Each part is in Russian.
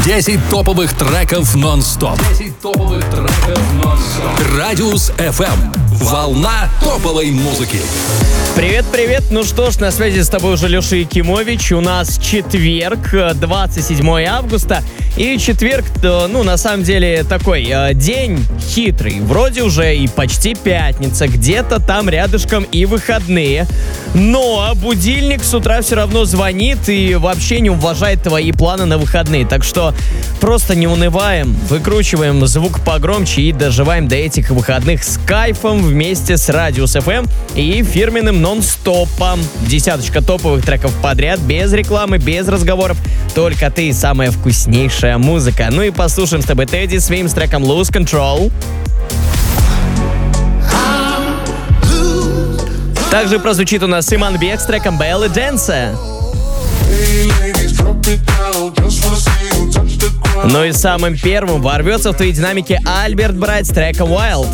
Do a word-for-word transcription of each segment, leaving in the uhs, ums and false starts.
десять топовых треков нон-стоп. десять топовых треков нон-стоп. Радиус эф эм. Волна топовой музыки. Привет-привет. Ну что ж, на связи с тобой уже Леша Якимович. У нас четверг, двадцать седьмое августа. И четверг, ну, на самом деле, такой э, день хитрый. Вроде уже и почти пятница, где-то там рядышком и выходные. Но будильник с утра все равно звонит и вообще не уважает твои планы на выходные. Так что просто не унываем, выкручиваем звук погромче и доживаем до этих выходных с кайфом вместе с Радиус эф эм и фирменным нон-стопом. Десяточка топовых треков подряд, без рекламы, без разговоров. Только ты, самая вкуснейшая музыка. Ну и послушаем с тобой Тедди своим треком Lose Control. Также прозвучит у нас Симон Бек с треком Belly Dance. Ну и самым первым ворвется в твои динамики Альберт Брайт с треком Wild.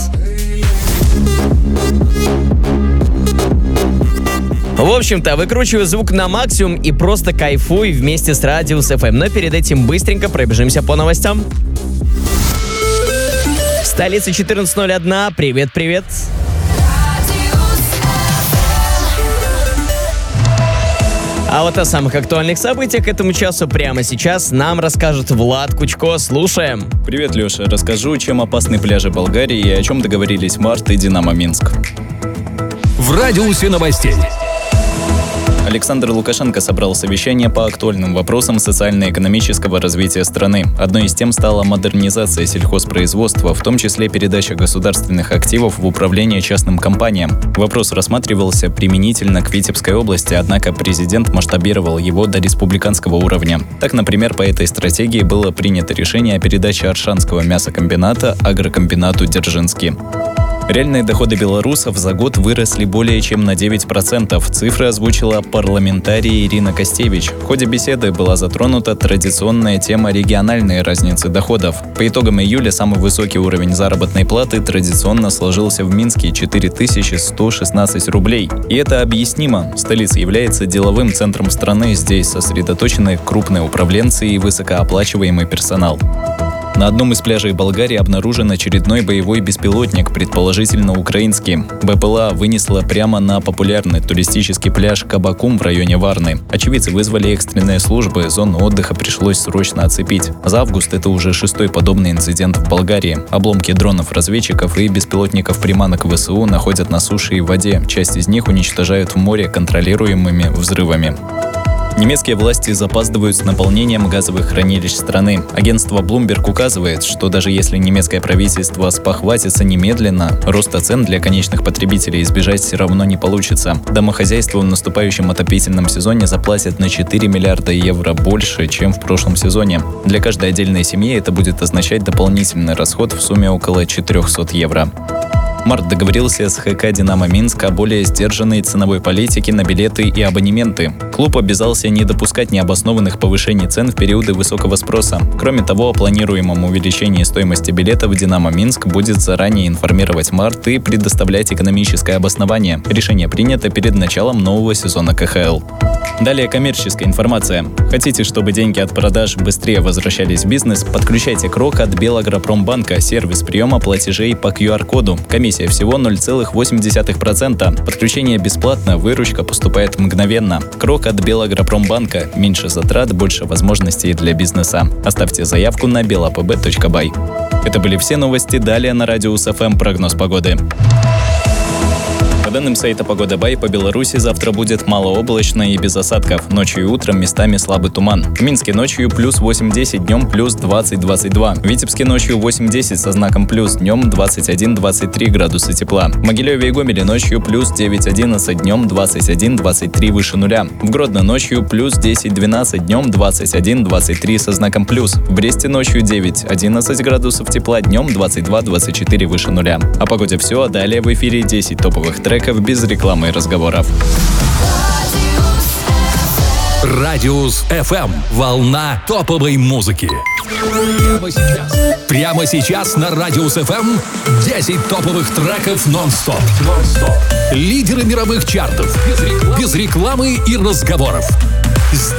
В общем-то, выкручиваю звук на максимум и просто кайфуй вместе с Радиус эф эм. Но перед этим быстренько пробежимся по новостям. Столица четырнадцать ноль один. Привет-привет. А вот о самых актуальных событиях к этому часу прямо сейчас нам расскажет Влад Кучко. Слушаем. Привет, Леша. Расскажу, чем опасны пляжи Болгарии и о чем договорились Март и Динамо Минск. В радиусе новостей. Александр Лукашенко собрал совещание по актуальным вопросам социально-экономического развития страны. Одной из тем стала модернизация сельхозпроизводства, в том числе передача государственных активов в управление частным компаниям. Вопрос рассматривался применительно к Витебской области, однако президент масштабировал его до республиканского уровня. Так, например, по этой стратегии было принято решение о передаче Аршанского мясокомбината агрокомбинату Дзержинский. Реальные доходы белорусов за год выросли более чем на девять процентов. Цифры озвучила парламентарий Ирина Костевич. В ходе беседы была затронута традиционная тема региональной разницы доходов. По итогам июля самый высокий уровень заработной платы традиционно сложился в Минске – четыре тысячи сто шестнадцать рублей. И это объяснимо. Столица является деловым центром страны. Здесь сосредоточены крупные управленцы и высокооплачиваемый персонал. На одном из пляжей Болгарии обнаружен очередной боевой беспилотник, предположительно украинский. БПЛА вынесла прямо на популярный туристический пляж Кабакум в районе Варны. Очевидцы вызвали экстренные службы, зону отдыха пришлось срочно оцепить. За август это уже шестой подобный инцидент в Болгарии. Обломки дронов-разведчиков и беспилотников-приманок ВСУ находят на суше и в воде. Часть из них уничтожают в море контролируемыми взрывами. Немецкие власти запаздывают с наполнением газовых хранилищ страны. Агентство Bloomberg указывает, что даже если немецкое правительство спохватится немедленно, роста цен для конечных потребителей избежать все равно не получится. Домохозяйства в наступающем отопительном сезоне заплатят на четыре миллиарда евро больше, чем в прошлом сезоне. Для каждой отдельной семьи это будет означать дополнительный расход в сумме около четыреста евро. Март договорился с ХК «Динамо Минск» о более сдержанной ценовой политике на билеты и абонементы. Клуб обязался не допускать необоснованных повышений цен в периоды высокого спроса. Кроме того, о планируемом увеличении стоимости билетов «Динамо Минск» будет заранее информировать Март и предоставлять экономическое обоснование. Решение принято перед началом нового сезона ка ха эл. Далее коммерческая информация. Хотите, чтобы деньги от продаж быстрее возвращались в бизнес? Подключайте Крок от Белагропромбанка, сервис приема платежей по ку ар коду. Комиссия всего ноль целых восемь десятых процента. Подключение бесплатно, выручка поступает мгновенно. Крок от Белагропромбанка. Меньше затрат, больше возможностей для бизнеса. Оставьте заявку на белапб точка бай. Это были все новости. Далее на Радиус эф эм прогноз погоды. По данным сайта Погода Бай, по Беларуси завтра будет малооблачно и без осадков. Ночью и утром местами слабый туман. В Минске ночью плюс восемь-десять, днем плюс двадцать-двадцать два. В Витебске ночью восемь-десять со знаком плюс, днем двадцать один-двадцать три градуса тепла. В Могилеве и Гомеле ночью плюс девять-одиннадцать, днем двадцать один-двадцать три выше нуля. В Гродно ночью плюс десять-двенадцать, днем двадцать один-двадцать три со знаком плюс. В Бресте ночью девять-одиннадцать градусов тепла, днем двадцать два-двадцать четыре выше нуля. О погоде все, а далее в эфире десять топовых треков без рекламы и разговоров. Радиус эф эм. Волна топовой музыки. Прямо сейчас. Прямо сейчас на Радиус эф эм десять топовых треков нон-стоп. нон-стоп. Лидеры мировых чартов. Без рекламы, без рекламы и разговоров.